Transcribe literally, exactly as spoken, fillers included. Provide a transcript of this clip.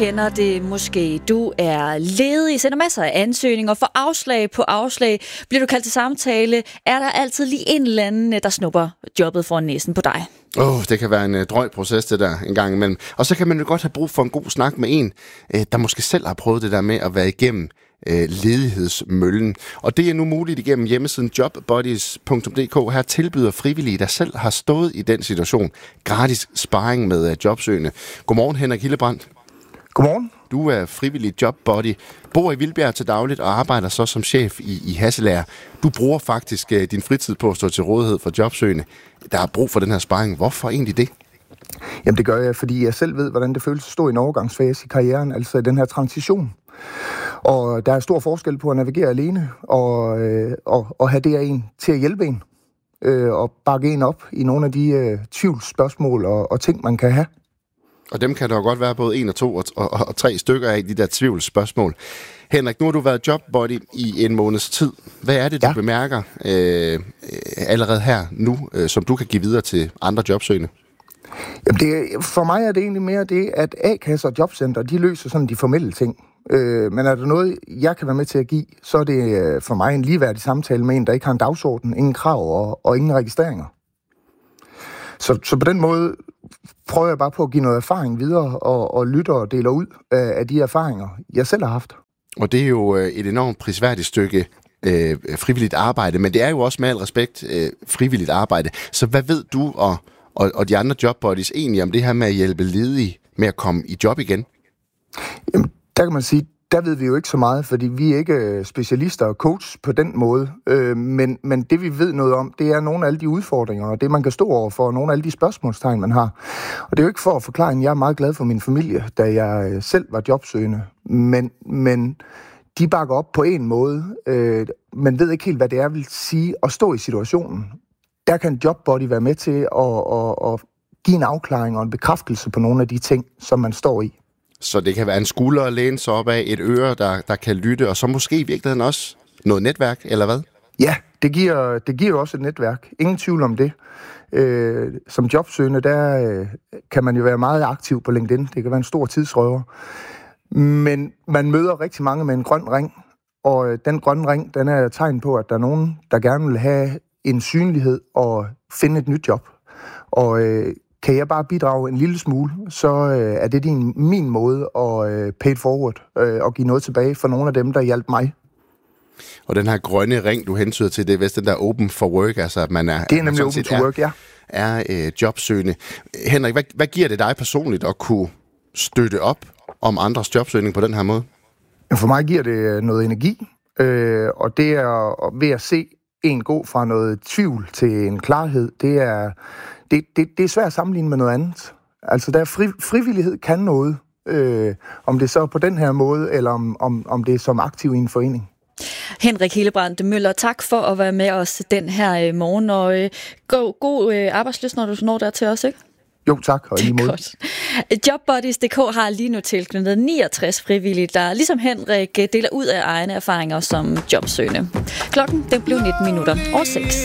kender det måske. Du er ledig, sender masser af ansøgninger, får afslag på afslag. Bliver du kaldt til samtale, er der altid lige en eller anden, der snupper jobbet foran næsen på dig. Åh, oh, det kan være en uh, drøj proces, det der, en gang imellem. Og så kan man jo godt have brug for en god snak med en, uh, der måske selv har prøvet det der med at være igennem uh, ledighedsmøllen. Og det er nu muligt igennem hjemmesiden jobbuddies punktum d k. Her tilbyder frivillige, der selv har stået i den situation, gratis sparring med uh, jobsøgende. Godmorgen, Henrik Hildebrandt. Godmorgen. Du er frivillig jobbuddy, bor i Vildbjerg til dagligt og arbejder så som chef i, i Hasselager. Du bruger faktisk uh, din fritid på at stå til rådighed for jobsøgende. Der er brug for den her sparring. Hvorfor egentlig det? Jamen det gør jeg, fordi jeg selv ved, hvordan det føles at stå i en overgangsfase i karrieren, altså i den her transition. Og der er stor forskel på at navigere alene og, øh, og, og have det af en til at hjælpe en. Øh, og bakke en op i nogle af de øh, tvivlsspørgsmål og, og ting, man kan have. Og dem kan der jo godt være både en og to og, og, og tre stykker af, de der tvivlsspørgsmål. Henrik, nu har du været jobbuddy i en måneds tid. Hvad er det, du ja. bemærker øh, allerede her nu, øh, som du kan give videre til andre jobsøgende? Jamen det, for mig er det egentlig mere det, at A-kasser og jobcenter, de løser sådan de formelle ting. Øh, men er der noget, jeg kan være med til at give, så er det øh, for mig en ligeværdig samtale med en, der ikke har en dagsorden, ingen krav og, og ingen registreringer. Så, så på den måde prøver jeg bare på at give noget erfaring videre og, og lytter og deler ud af, af de erfaringer, jeg selv har haft. Og det er jo et enormt prisværdigt stykke øh, frivilligt arbejde, men det er jo også med al respekt øh, frivilligt arbejde. Så hvad ved du og, og, og de andre jobbuddies egentlig om det her med at hjælpe ledige med at komme i job igen? Jamen, der kan man sige, der ved vi jo ikke så meget, fordi vi er ikke specialister og coach på den måde. Øh, men, men det vi ved noget om, det er nogle af alle de udfordringer, og det man kan stå over for, og nogle af alle de spørgsmålstegn, man har. Og det er jo ikke for at forklare, at jeg er meget glad for min familie, da jeg selv var jobsøgende. Men, men de bakker op på en måde, øh, men ved ikke helt, hvad det er, vil sige at stå i situationen. Der kan en jobbuddy være med til at, at, at give en afklaring og en bekræftelse på nogle af de ting, som man står i. Så det kan være en skulder at læne sig op af, et øre, der, der kan lytte, og så måske i virkeligheden også noget netværk, eller hvad? Ja, det giver, det giver også et netværk. Ingen tvivl om det. Øh, som jobsøgende, der øh, kan man jo være meget aktiv på LinkedIn. Det kan være en stor tidsrøver. Men man møder rigtig mange med en grøn ring, og øh, den grønne ring, den er et tegn på, at der er nogen, der gerne vil have en synlighed og finde et nyt job. Og øh, kan jeg bare bidrage en lille smule, så øh, er det din, min måde at øh, pay it forward øh, og give noget tilbage for nogle af dem, der hjalp mig. Og den her grønne ring, du hensyder til, det er vist den der open for work, altså at man er... Det er nemlig open to work, ja. Er øh, jobsøgende. Henrik, hvad, hvad giver det dig personligt at kunne støtte op om andres jobsøgning på den her måde? For mig giver det noget energi, øh, og det er ved at se en gå fra noget tvivl til en klarhed, det er... Det, det, det er svært at sammenligne med noget andet. Altså, der fri, frivillighed kan noget. Øh, om det så er på den her måde, eller om, om, om det er som aktiv i en forening. Henrik Hildebrandt Møller, tak for at være med os den her morgen. Og øh, god, god øh, arbejdsløs, når du når der til os, ikke? Jo, tak. Og lige måde. jobbuddies punktum d k har lige nu tilknyttet niogtres frivillige, der ligesom Henrik deler ud af egne erfaringer som jobsøgende. Klokken den blev nitten minutter over seks.